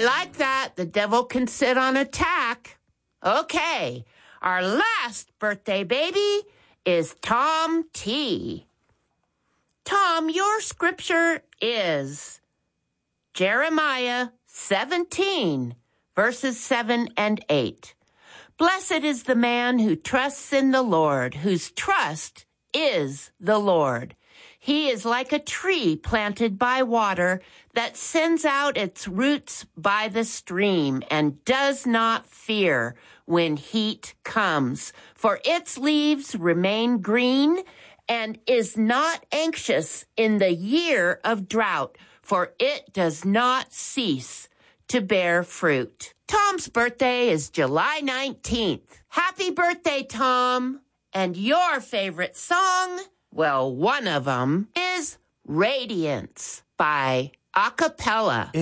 like that. The devil can sit on a tack. Okay, our last birthday baby is Tom T. Tom, your scripture is Jeremiah 17, verses 7 and 8. Blessed is the man who trusts in the Lord, whose trust is the Lord. He is like a tree planted by water that sends out its roots by the stream and does not fear when heat comes, for its leaves remain green and is not anxious in the year of drought, for it does not cease to bear fruit. Tom's birthday is July 19th. Happy birthday, Tom. And your favorite song, well, one of them, is Radiance by Acapella.